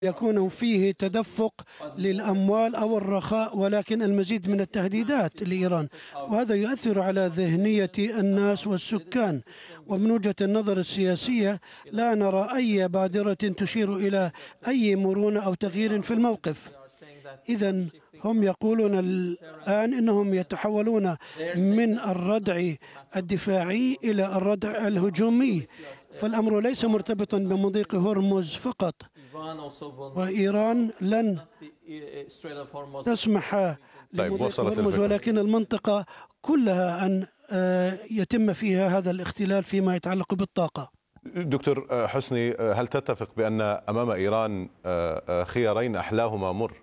يكون فيه تدفق للأموال أو الرخاء، ولكن المزيد من التهديدات لإيران، وهذا يؤثر على ذهنية الناس والسكان. ومن وجهة النظر السياسية لا نرى أي بادرة تشير إلى أي مرونة أو تغيير في الموقف. إذن هم يقولون الآن أنهم يتحولون من الردع الدفاعي إلى الردع الهجومي، فالأمر ليس مرتبطا بمضيق هرمز فقط، وإيران لن تسمح لمضيق هرمز ولكن المنطقة كلها أن يتم فيها هذا الاختلال فيما يتعلق بالطاقة. دكتور حسني، هل تتفق بأن أمام إيران خيارين أحلاهما مر؟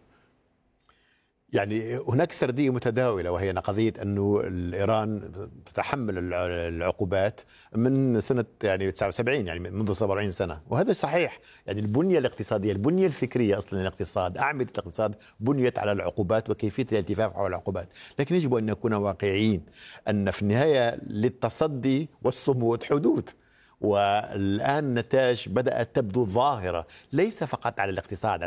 يعني هناك سردية متداولة، وهي قضية أنه إيران تتحمل العقوبات من سنة 79، يعني منذ 47 سنة، وهذا صحيح. يعني البنية الاقتصادية، البنية الفكرية أصلا الاقتصاد، أعمدة الاقتصاد بنيت على العقوبات وكيفية الالتفاف حول العقوبات. لكن يجب أن نكون واقعيين أن في النهاية للتصدي والصمود حدود، والآن نتائج بدأت تبدو ظاهرة ليس فقط على الاقتصاد،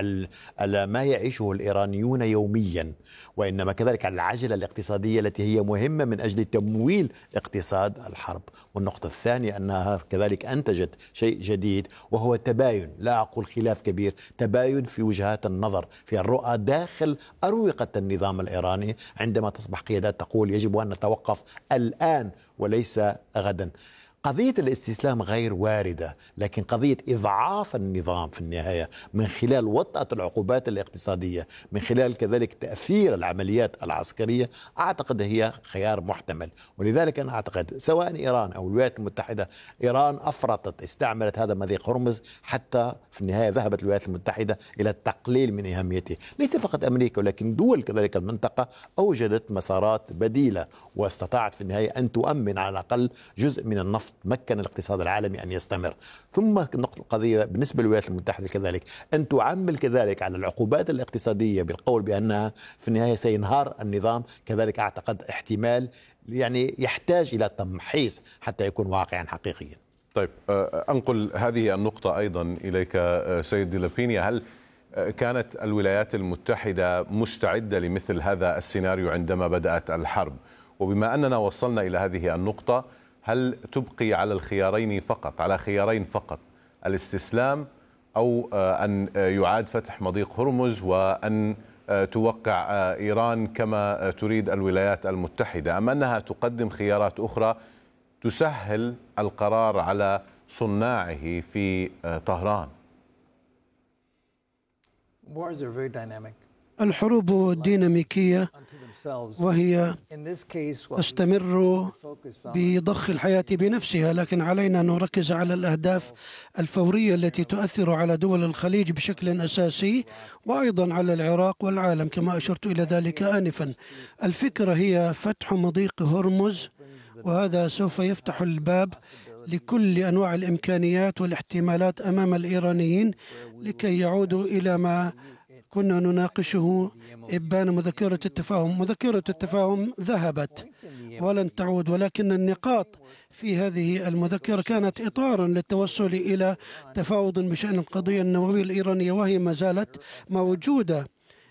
على ما يعيشه الإيرانيون يوميا، وإنما كذلك على العجلة الاقتصادية التي هي مهمة من أجل تمويل اقتصاد الحرب. والنقطة الثانية أنها كذلك أنتجت شيء جديد، وهو تباين، لا أقول خلاف كبير، تباين في وجهات النظر، في الرؤى داخل أروقة النظام الإيراني، عندما تصبح قيادات تقول يجب أن نتوقف الآن وليس غدا. قضية الاستسلام غير واردة، لكن قضية إضعاف النظام في النهاية من خلال وطأة العقوبات الاقتصادية، من خلال كذلك تأثير العمليات العسكرية، أعتقد هي خيار محتمل. ولذلك أنا أعتقد سواء إيران أو الولايات المتحدة، إيران أفرطت، استعملت هذا مضيق هرمز حتى في النهاية ذهبت الولايات المتحدة إلى التقليل من أهميته. ليس فقط أمريكا ولكن دول كذلك المنطقة أوجدت مسارات بديلة، واستطاعت في النهاية أن تؤمن على الأقل جزء من النفط، مكن الاقتصاد العالمي أن يستمر. ثم النقطة القضية بالنسبة للولايات المتحدة كذلك أن تعمل كذلك على العقوبات الاقتصادية بالقول بأنها في النهاية سينهار النظام. كذلك أعتقد احتمال يعني يحتاج إلى تمحيص حتى يكون واقعا حقيقيا. طيب، أنقل هذه النقطة أيضا إليك سيد ديلابينيا. هل كانت الولايات المتحدة مستعدة لمثل هذا السيناريو عندما بدأت الحرب؟ وبما أننا وصلنا إلى هذه النقطة، هل تبقي على الخيارين فقط، على خيارين فقط، الاستسلام أو أن يعاد فتح مضيق هرمز وأن توقع إيران كما تريد الولايات المتحدة، أم أنها تقدم خيارات أخرى تسهل القرار على صناعه في طهران؟ الحروب ديناميكية، وهي تستمر بضخ الحياة بنفسها، لكن علينا أن نركز على الأهداف الفورية التي تؤثر على دول الخليج بشكل أساسي، وأيضا على العراق والعالم كما أشرت إلى ذلك آنفا. الفكرة هي فتح مضيق هرمز، وهذا سوف يفتح الباب لكل أنواع الإمكانيات والاحتمالات أمام الإيرانيين لكي يعودوا إلى ما كنا نناقشه إبان مذكرة التفاهم. مذكرة التفاهم ذهبت ولن تعود، ولكن النقاط في هذه المذكرة كانت إطارا للتوصل إلى تفاوض بشأن القضية النووية الإيرانية، وهي ما زالت موجودة.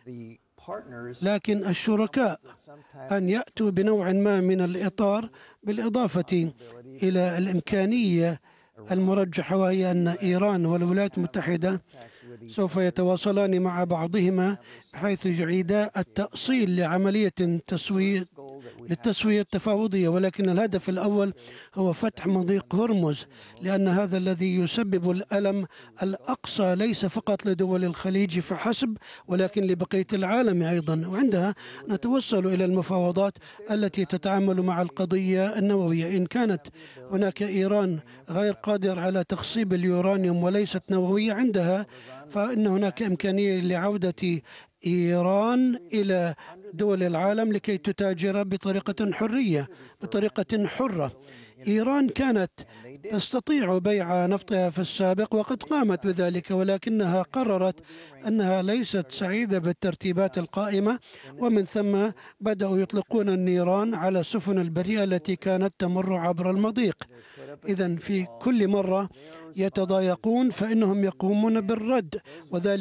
لكن الشركاء أن يأتوا بنوع ما من الإطار، بالإضافة إلى الإمكانية المرجحة، وهي أن إيران والولايات المتحدة سوف يتواصلان مع بعضهما بحيث يعيدا التأصيل لعملية للتسوية التفاوضية. ولكن الهدف الأول هو فتح مضيق هرمز، لأن هذا الذي يسبب الألم الأقصى ليس فقط لدول الخليج فحسب، ولكن لبقية العالم أيضا. وعندها نتوصل إلى المفاوضات التي تتعامل مع القضية النووية. إن كانت هناك إيران غير قادرة على تخصيب اليورانيوم وليست نووية عندها، فإن هناك إمكانية لعودة إيران إلى دول العالم لكي تتاجر بطريقة حرة. إيران كانت تستطيع بيع نفطها في السابق وقد قامت بذلك، ولكنها قررت أنها ليست سعيدة بالترتيبات القائمة، ومن ثم بدأوا يطلقون النيران على السفن البريئة التي كانت تمر عبر المضيق. إذن في كل مرة يتضايقون فإنهم يقومون بالرد، وذلك